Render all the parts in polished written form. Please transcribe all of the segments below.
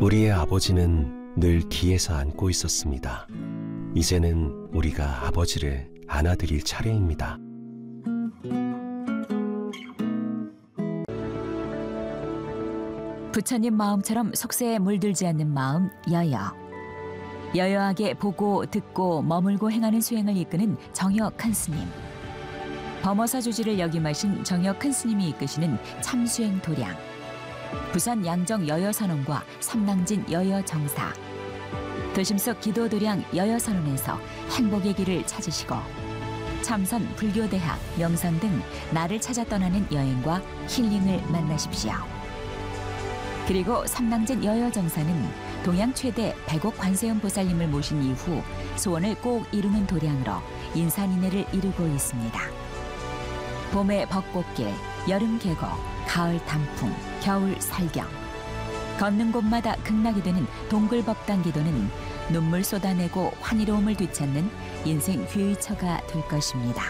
우리의 아버지는 늘 기에서 안고 있었습니다. 이제는 우리가 아버지를 안아드릴 차례입니다. 부처님 마음처럼 속세에 물들지 않는 마음 여여. 여여하게 보고 듣고 머물고 행하는 수행을 이끄는 정여 큰 스님. 범어사 주지를 역임하신 정여 큰 스님이 이끄시는 참수행 도량. 부산 양정 여여선원과 삼랑진 여여정사. 도심 속 기도도량 여여선원에서 행복의 길을 찾으시고 참선 불교대학, 명상 등 나를 찾아 떠나는 여행과 힐링을 만나십시오. 그리고 삼랑진 여여정사는 동양 최대 100억 관세음 보살님을 모신 이후 소원을 꼭 이루는 도량으로 인산인해를 이루고 있습니다. 봄의 벚꽃길, 여름 계곡, 가을 단풍, 겨울 살경. 걷는 곳마다 극락이 되는 동글법당 기도는 눈물 쏟아내고 환희로움을 되찾는 인생 휘의처가 될 것입니다.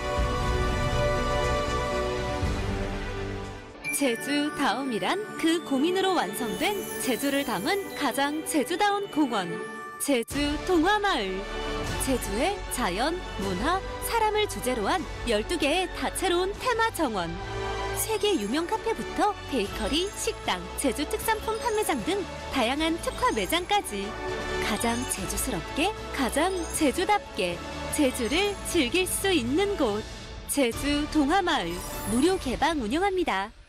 제주 다음이란 그 고민으로 완성된 제주를 담은 가장 제주다운 공원, 제주 동화마을. 제주의 자연, 문화, 사람을 주제로 한 12개의 다채로운 테마 정원. 세계 유명 카페부터 베이커리, 식당, 제주 특산품 판매장 등 다양한 특화 매장까지 가장 제주스럽게, 가장 제주답게 제주를 즐길 수 있는 곳. 제주 동화마을 무료 개방 운영합니다.